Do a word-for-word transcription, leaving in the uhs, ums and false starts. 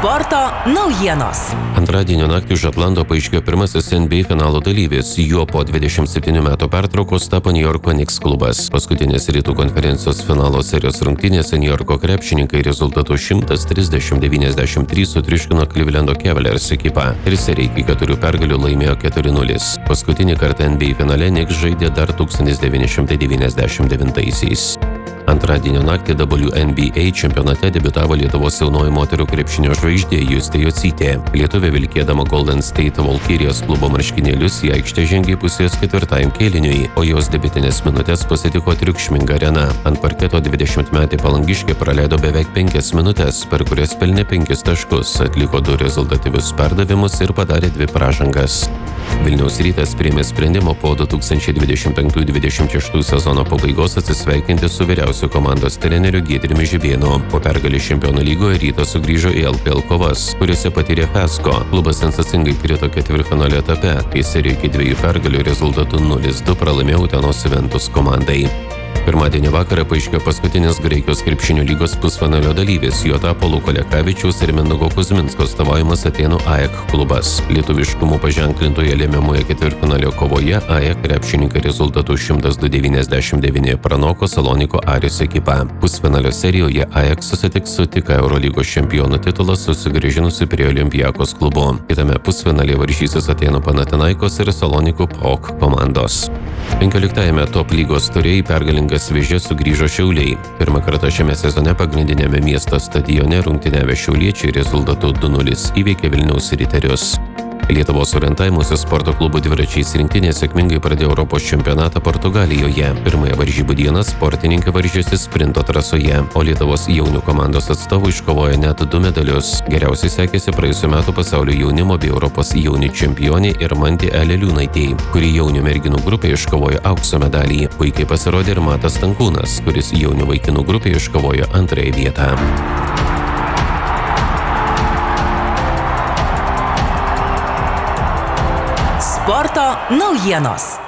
Sporto naujienos. Antradienio naktį už Atlanto paaiškėjo pirmasis N B A finalo dalyvis. Juo po dvidešimt septynių metų pertraukos tapo New Yorko Knicks klubas. Paskutinės rytų konferencijos finalo serijos rungtynėse New Yorko krepšininkai rezultatu šimtas trisdešimt devyniasdešimt trys sutriuškino Clevelando Cavaliers ekipą ir seriją iki keturių pergalių laimėjo keturi nulis. Paskutinį kartą N B A finale Knicks žaidė dar tūkstantis devyni šimtai devyniasdešimt devintaisiais. Antradienio naktį W N B A čempionate debiutavo Lietuvos jaunoji moterų krepšinio žvaigždė Justė Jocytė. Lietuvė vilkėdama Golden State Valkyrijos klubo marškinėlius į aikštę žengė pusės ketvirtajam kėliniui, o jos debiutinės minutės pasitiko triukšminga arena. Ant parketo dvidešimtmetė palangiškė praleido beveik penkias minutės, per kurias pelnė penkis taškus, atliko du rezultatyvius perdavimus ir padarė dvi pražangas. Vilniaus Rytas priėmė sprendimą po du tūkstančiai dvidešimt penkių dvidešimt šeštų sezono pabaigos atsisveikinti su vyriausiu komandos treneriu Giedriumi Žibėnu. Po pergalės Čempionų lygoje Rytas sugrįžo į L K L kovas, kuriuose patyrė fiasko. Klubas sensacingai krito ketvirtfinalio etape, kai serijoje iki dviejų pergalių rezultatu nulis du pralaimėjo Utenos Juventus komandai. Pirmadienį vakarą paaiškėjo paskutinis Graikijos krepšinio lygos pusfinalio dalyvis. Juo tapo Luko Lekavičiaus ir Mindaugo Kuzminsko atstovaujamas Atėnų A E K klubas. Lietuviškumu paženklintoje lemiamoje ketvirtfinalio kovoje A E K krepšininkai rezultatu šimtas du devyniasdešimt devyni pranoko Saloniko Aris ekipą. Pusfinalio serijoje A E K susitiks su tik Eurolygos čempionų titulą susigrąžinusiu prie Olympiakos klubu. Kitame pusfinalyje varžysis Atėnų Panathinaikos ir Salonikų P O K komandos. penkioliktajame top lygos ture į pergalingas vėžes sugrįžo Šiauliai. Pirmą kartą šiame sezone pagrindinėme miesto stadione rungtyniavę šiauliečiai rezultatu du nulis įveikė Vilniaus Riterius. Lietuvos orientavimuose sporto klubų dviračiais rinktinė sėkmingai pradėjo Europos čempionatą Portugalijoje. Pirmąją varžybų dieną sportininkai varžėsi sprinto trasoje, o Lietuvos jaunių komandos atstovų iškovojo net du medalius. Geriausiai sekėsi praėjusiu metu pasaulio jaunimo bei Europos jaunių čempionė Irmantė Eleliūnaitė, kuri jaunių merginų grupėje iškovojo aukso medalį. Puikiai pasirodė ir Matas Tankūnas, kuris jaunių vaikinų grupėje iškovojo antrąją vietą. Sporto naujienos.